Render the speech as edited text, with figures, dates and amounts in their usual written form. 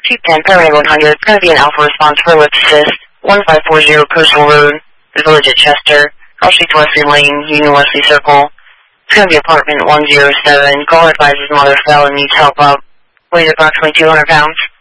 210 Paramedic 100. Going to be an alpha response for lift assist. 1540 Coastal Road, the village at Chester. Cross Streets Wesley Lane, Union Wesley Circle. It's going to be apartment 107. Caller advises mother fell and needs help up. Weighs approximately 200 pounds.